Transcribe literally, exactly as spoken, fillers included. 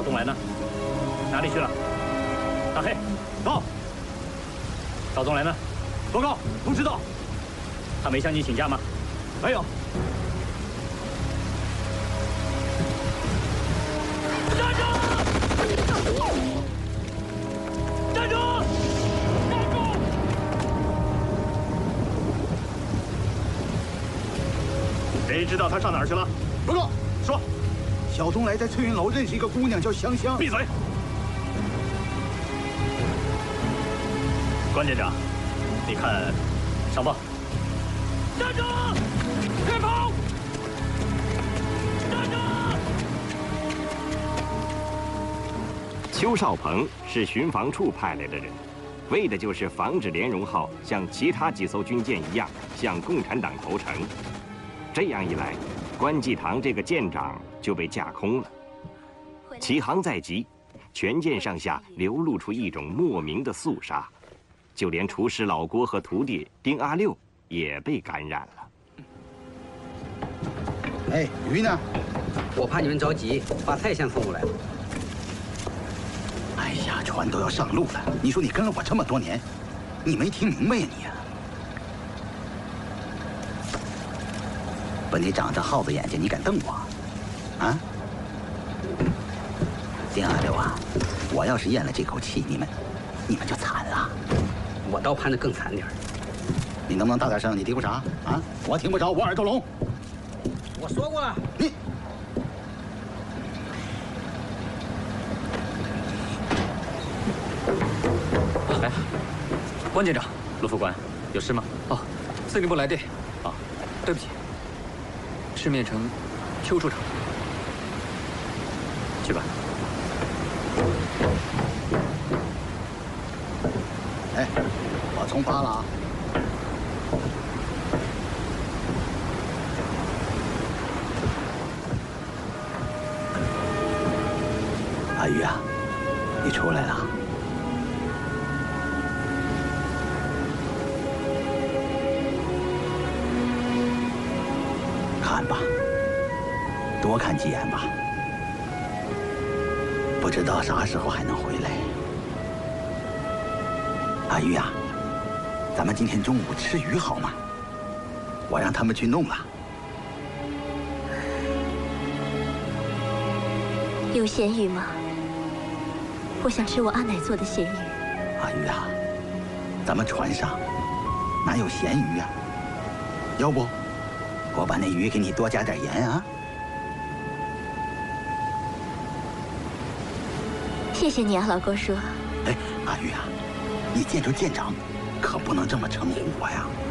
赵宗来呢？哪里去了？大黑，到。赵宗来呢？ 报告，不知道。 他没向你请假吗？ 没有。 站住！站住！站住！站住！谁知道他上哪儿去了？ 报告， 说。 小宗来在翠云楼认识一个姑娘，叫香香。 闭嘴！关舰长，你看，上报。站住！别跑！站住！ 邱少鹏是巡防处派来的人，为的就是防止连荣号像其他几艘军舰一样向共产党投诚。这样一来，关济堂这个舰长 就被架空了。起航在即，全舰上下流露出一种莫名的肃杀，就连厨师老郭和徒弟丁阿六也被感染了。 哎，鱼呢？ 我怕你们着急，把菜先送过来了。 哎呀，船都要上路了，你说你跟了我这么多年，你没听明白呀你呀？本你长着耗子眼睛，你敢瞪我？ 啊，丁阿六啊，我要是咽了这口气，你们，你们就惨了。 我倒盼着更惨点儿。 你能不能大点声？你嘀咕啥啊？我听不着，我耳朵聋。 我说过了。 你， 哎，关舰长，陆副官，有事吗？ 哦，司令部来电。 啊， 对不起，是面呈邱处长。 去吧。 哎，我从发了啊。阿玉啊，你出来了。看吧，多看几眼吧。 不知道啥时候还能回来。阿玉啊，咱们今天中午吃鱼好吗？我让他们去弄了。 有咸鱼吗？我想吃我阿奶做的咸鱼。 阿玉啊，咱们船上哪有咸鱼呀？要不，我把那鱼给你多加点盐啊。 谢谢你啊，老郭叔。 哎，阿玉啊，你见着舰长，可不能这么称呼我呀。